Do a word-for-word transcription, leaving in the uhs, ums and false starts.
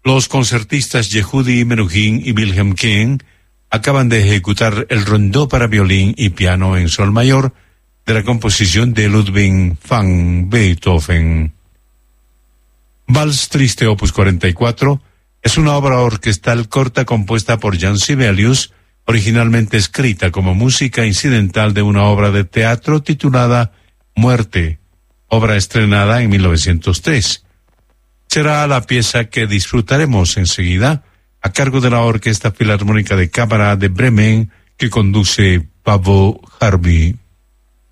Los concertistas Yehudi Menuhin y Wilhelm King acaban de ejecutar el rondó para violín y piano en sol mayor de la composición de Ludwig van Beethoven. Vals Triste opus cuarenta y cuatro es una obra orquestal corta compuesta por Jan Sibelius, originalmente escrita como música incidental de una obra de teatro titulada Muerte, obra estrenada en mil novecientos tres. Será la pieza que disfrutaremos enseguida, a cargo de la Orquesta Filarmónica de Cámara de Bremen, que conduce Paavo Järvi.